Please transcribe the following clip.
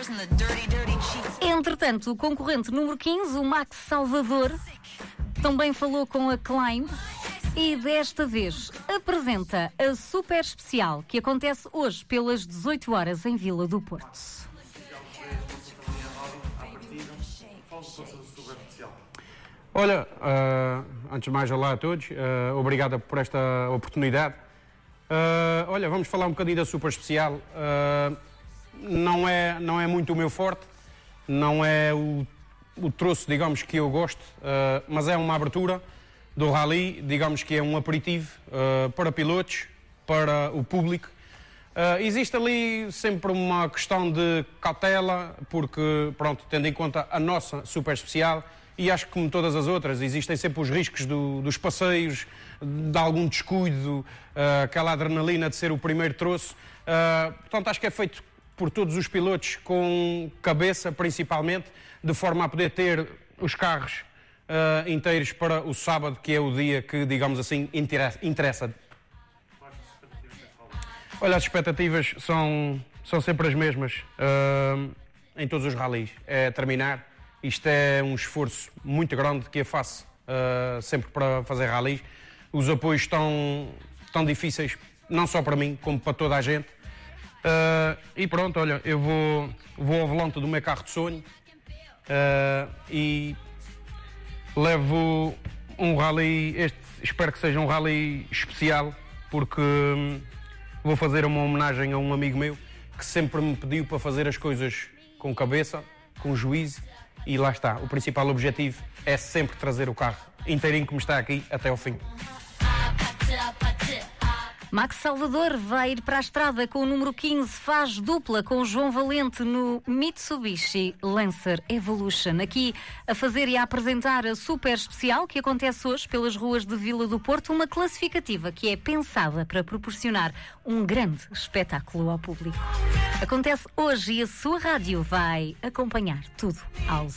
Entretanto, o concorrente número 15, o Max Salvador, também falou com a Climb e desta vez apresenta a Super Especial, que acontece hoje pelas 18 horas em Vila do Porto. Olha, antes de mais, olá a todos, obrigado por esta oportunidade. Olha, vamos falar um bocadinho da Super Especial. Não é muito o meu forte, não é o troço, digamos, que eu gosto, mas é uma abertura do rally, digamos que é um aperitivo para pilotos, para o público. Existe ali sempre uma questão de cautela, porque, pronto, tendo em conta a nossa Super Especial, e acho que como todas as outras, existem sempre os riscos dos passeios, de algum descuido, aquela adrenalina de ser o primeiro troço. Portanto, acho que é feito por todos os pilotos com cabeça, principalmente, de forma a poder ter os carros inteiros para o sábado, que é o dia que, digamos assim, interessa. Olha, as expectativas são sempre as mesmas em todos os rallies. É terminar. Isto é um esforço muito grande que eu faço sempre para fazer rallies. Os apoios estão difíceis, não só para mim, como para toda a gente. E pronto, olha, eu vou ao volante do meu carro de sonho e levo um rally, espero que seja um rally especial, porque vou fazer uma homenagem a um amigo meu que sempre me pediu para fazer as coisas com cabeça, com juízo, e lá está. O principal objetivo é sempre trazer o carro inteirinho como está aqui até ao fim. Max Salvador vai ir para a estrada com o número 15, faz dupla com o João Valente no Mitsubishi Lancer Evolution, aqui a fazer e a apresentar a Super Especial, que acontece hoje pelas ruas de Vila do Porto, uma classificativa que é pensada para proporcionar um grande espetáculo ao público. Acontece hoje e a sua rádio vai acompanhar tudo ao